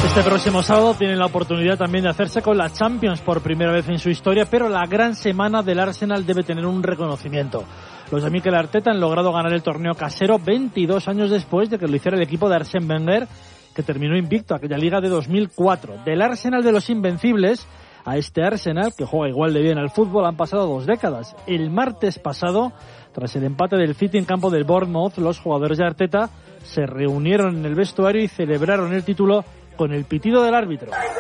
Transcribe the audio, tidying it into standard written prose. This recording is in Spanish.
Este próximo sábado tienen la oportunidad también de hacerse con la Champions por primera vez en su historia, pero la gran semana del Arsenal debe tener un reconocimiento. Los de Mikel Arteta han logrado ganar el torneo casero 22 años después de que lo hiciera el equipo de Arsène Wenger, que terminó invicto aquella liga de 2004. Del Arsenal de los invencibles a este Arsenal, que juega igual de bien al fútbol, han pasado 2 décadas. El martes pasado, tras el empate del City en campo del Bournemouth, los jugadores de Arteta se reunieron en el vestuario y celebraron el título con el pitido del árbitro.